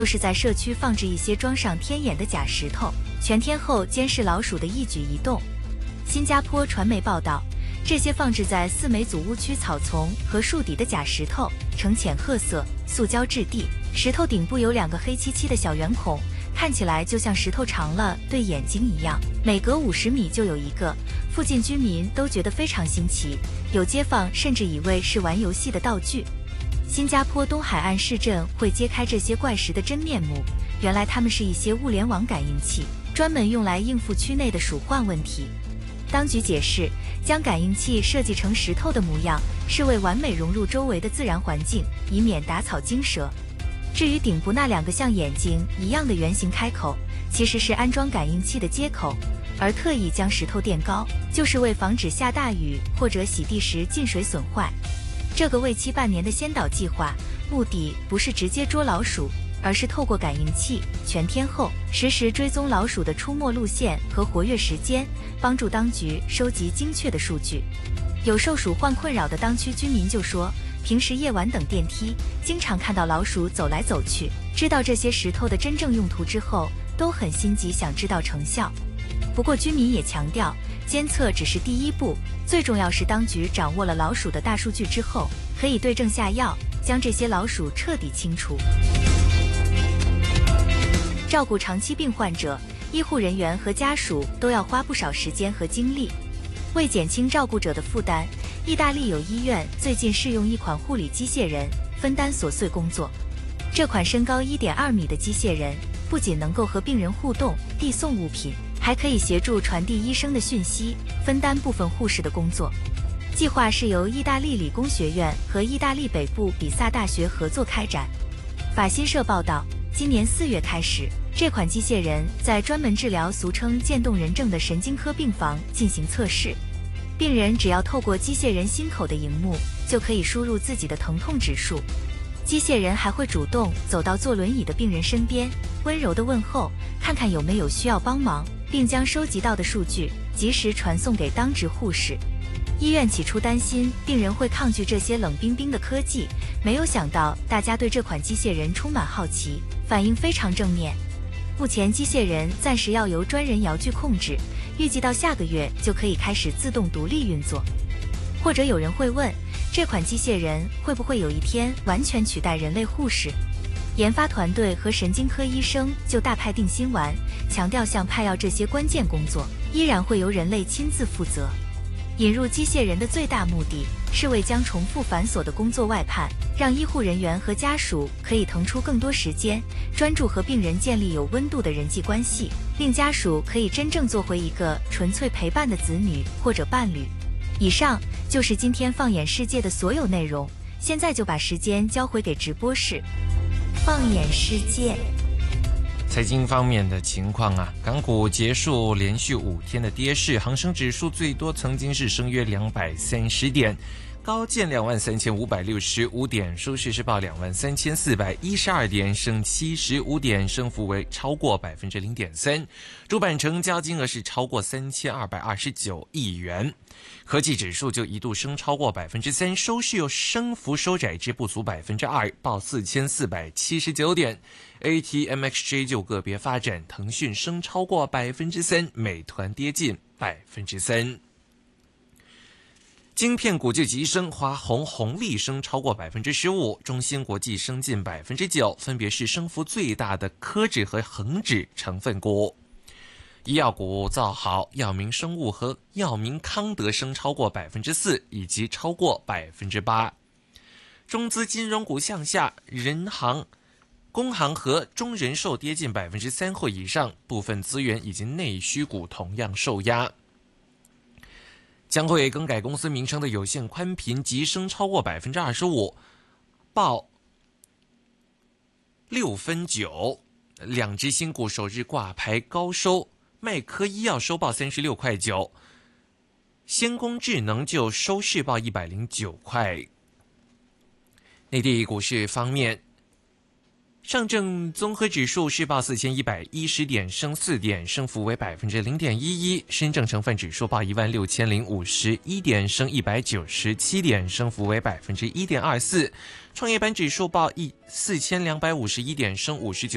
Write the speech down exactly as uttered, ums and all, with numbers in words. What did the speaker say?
就是在社区放置一些装上天眼的假石头，全天候监视老鼠的一举一动。新加坡传媒报道，这些放置在四美祖屋区草丛和树底的假石头呈浅褐色、塑胶质地，石头顶部有两个黑漆漆的小圆孔，看起来就像石头长了对眼睛一样，每隔五十米就有一个。附近居民都觉得非常新奇，有街坊甚至以为是玩游戏的道具。新加坡东海岸市镇会揭开这些怪石的真面目，原来它们是一些物联网感应器，专门用来应付区内的鼠患问题。当局解释，将感应器设计成石头的模样，是为完美融入周围的自然环境，以免打草惊蛇。至于顶部那两个像眼睛一样的圆形开口，其实是安装感应器的接口，而特意将石头垫高，就是为防止下大雨或者洗地时进水损坏。这个为期半年的先导计划，目的不是直接捉老鼠，而是透过感应器全天候实时追踪老鼠的出没路线和活跃时间，帮助当局收集精确的数据。有受鼠患困扰的当区居民就说，平时夜晚等电梯，经常看到老鼠走来走去，知道这些石头的真正用途之后，都很心急想知道成效。不过居民也强调，监测只是第一步，最重要是当局掌握了老鼠的大数据之后，可以对症下药，将这些老鼠彻底清除。照顾长期病患者，医护人员和家属都要花不少时间和精力。为减轻照顾者的负担，意大利有医院最近试用一款护理机械人，分担琐碎工作。这款身高 一点二米的机械人，不仅能够和病人互动、递送物品，还可以协助传递医生的讯息，分担部分护士的工作。计划是由意大利理工学院和意大利北部比萨大学合作开展。法新社报道，今年四月开始，这款机械人在专门治疗俗称渐冻人症的神经科病房进行测试。病人只要透过机械人心口的荧幕，就可以输入自己的疼痛指数。机械人还会主动走到坐轮椅的病人身边，温柔地问候，看看有没有需要帮忙，并将收集到的数据及时传送给当值护士。医院起初担心病人会抗拒这些冷冰冰的科技，没有想到大家对这款机械人充满好奇，反应非常正面。目前机械人暂时要由专人遥距控制，预计到下个月就可以开始自动独立运作。或者有人会问，这款机械人会不会有一天完全取代人类护士？研发团队和神经科医生就大派定心丸，强调像派药这些关键工作依然会由人类亲自负责。引入机械人的最大目的是为将重复繁琐的工作外判，让医护人员和家属可以腾出更多时间，专注和病人建立有温度的人际关系，令家属可以真正做回一个纯粹陪伴的子女或者伴侣。以上就是今天放眼世界的所有内容，现在就把时间交回给直播室。放眼世界。 财经方面的情况啊，港股结束连续五天的跌势，恒生指数最多曾经是升约两百三十点，高见两万三千五百六十五点，收市是报两万三千四百一十二点，升七十五点，升幅为超过百分之零点三。主板成交金额是超过三千二百二十九亿元。科技指数就一度升超过百分之三，收市又升幅收窄至不足百分之二，报四千四百七十九点。A T M X J 就个别发展，腾讯升超过百分之三，美团跌近百分之三。晶片股就急升，华虹、宏利升超过百分之十五，中芯国际升近百分之九，分别是升幅最大的科指和恒指成分股。医药股造好，药明生物和药明康德升超过百分之四，以及超过百分之八。中资金融股向下，人行、工行和中人寿跌近百分之三或以上，部分资源以及内需股同样受压。将会更改公司名称的有线宽频急升超过百分之二十五，报六分九。两只新股首日挂牌高收，麦科医药收报三十六块九，先工智能就收市报一百零九块。内地股市方面，上证综合指数是报四千一百一十点，升四点，升幅为百分之零点一一。深证成分指数报一万六千零五十一点，升一百九十七点，升幅为百分之一点二四。创业板指数报一四千两百五十一点，升五十九。